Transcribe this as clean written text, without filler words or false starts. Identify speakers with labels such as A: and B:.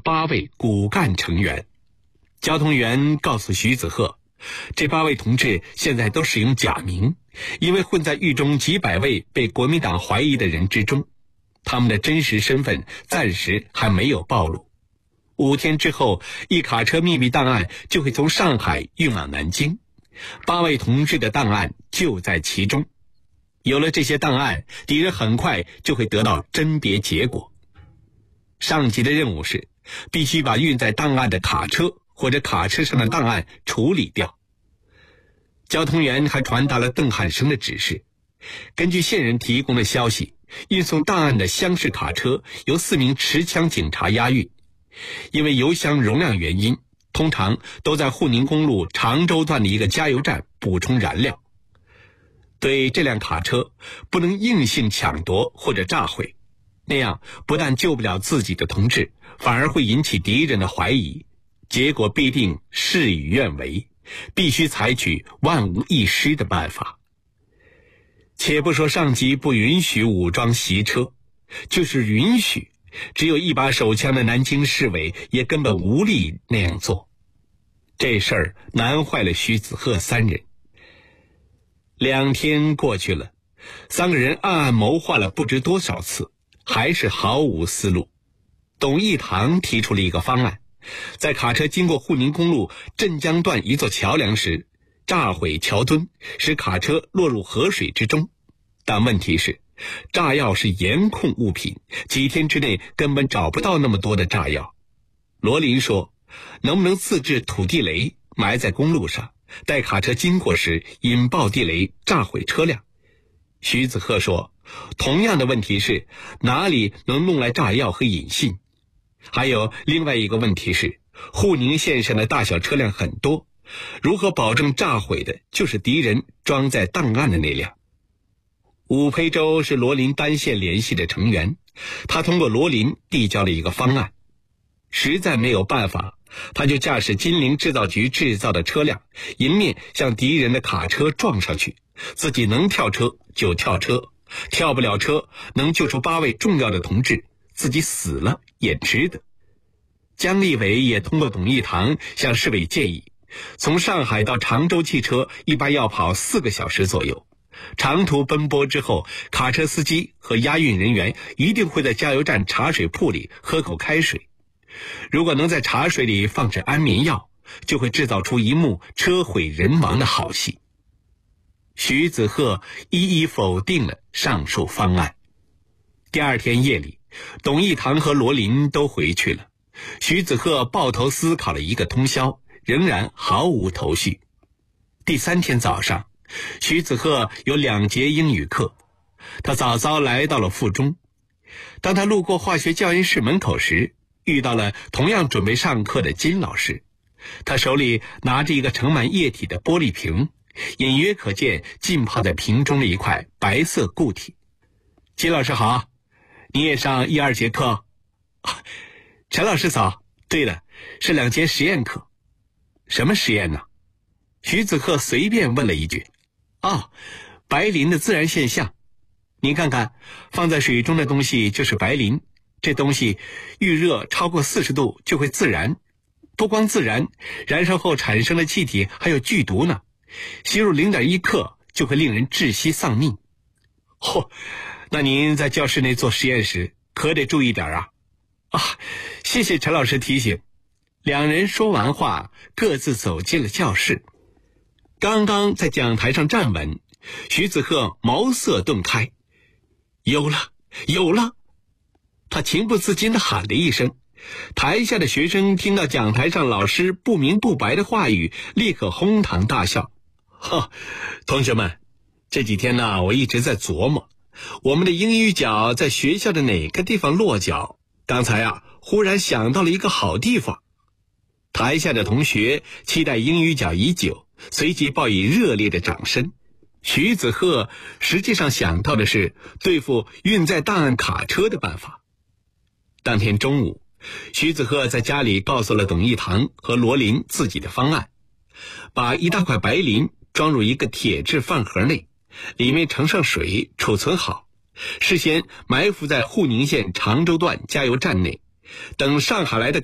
A: 8位骨干成员。交通员告诉徐子鹤，这8位同志现在都使用假名，因为混在狱中几百位被国民党怀疑的人之中，他们的真实身份暂时还没有暴露。5天之后，一卡车秘密档案就会从上海运往南京，8位同志的档案就在其中。有了这些档案，敌人很快就会得到甄别结果。上级的任务是必须把运载档案的卡车或者卡车上的档案处理掉。交通员还传达了邓汉生的指示，根据线人提供的消息，运送档案的厢式卡车由4名持枪警察押运，因为油箱容量原因，通常都在沪宁公路常州段的一个加油站补充燃料。对这辆卡车不能硬性抢夺或者炸毁，那样不但救不了自己的同志，反而会引起敌人的怀疑，结果必定事与愿违，必须采取万无一失的办法。且不说上级不允许武装袭车，就是允许，只有一把手枪的南京市委也根本无力那样做。这事儿难坏了徐子鹤3人。2天过去了，3个人暗暗谋划了不知多少次，还是毫无思路。董义堂提出了一个方案，在卡车经过沪宁公路镇江段一座桥梁时，炸毁桥墩，使卡车落入河水之中。但问题是，炸药是严控物品，几天之内根本找不到那么多的炸药。罗林说，能不能自制土地雷埋在公路上，待卡车经过时引爆地雷炸毁车辆。徐子鹤说，同样的问题是，哪里能弄来炸药和引信？还有另外一个问题是，沪宁线上的大小车辆很多，如何保证炸毁的就是敌人装在档案的那辆？伍培洲是罗林单线联系的成员，他通过罗林递交了一个方案，实在没有办法，他就驾驶金陵制造局制造的车辆，迎面向敌人的卡车撞上去，自己能跳车就跳车，跳不了车，能救出8位重要的同志，自己死了也值得。姜立伟也通过董义堂向市委建议，从上海到常州汽车一般要跑4个小时左右，长途奔波之后，卡车司机和押运人员一定会在加油站茶水铺里喝口开水，如果能在茶水里放置安眠药，就会制造出一幕车毁人亡的好戏。徐子鹤一一否定了上述方案。第2天夜里，董义堂和罗林都回去了，徐子鹤抱头思考了一个通宵，仍然毫无头绪。第3天早上，徐子鹤有2节英语课，他早早来到了附中。当他路过化学教研室门口时，遇到了同样准备上课的金老师，他手里拿着一个盛满液体的玻璃瓶，隐约可见浸泡在瓶中的一块白色固体。金老师好，你也上1、2节课？陈老师早，对了，是2节实验课。什么实验呢？徐子鹤随便问了一句。白磷的自然现象。你看看，放在水中的东西就是白磷，这东西遇热超过40度就会自燃，不光自燃，燃烧后产生的气体还有剧毒呢，吸入0.1克就会令人窒息丧命。那您在教室内做实验时可得注意点啊。谢谢陈老师提醒。2人说完话，各自走进了教室。刚刚在讲台上站稳，徐子鹤茅塞顿开，有了！他情不自禁地喊了一声。台下的学生听到讲台上老师不明不白的话语，立刻哄堂大笑。同学们，这几天呢，我一直在琢磨，我们的英语角在学校的哪个地方落脚？刚才忽然想到了一个好地方。台下的同学期待英语角已久，随即报以热烈的掌声。徐子鹤实际上想到的是对付运载档案卡车的办法。当天中午，徐子鹤在家里告诉了董义堂和罗林自己的方案，把一大块白磷装入一个铁质饭盒内，里面盛上水储存好，事先埋伏在沪宁线常州段加油站内，等上海来的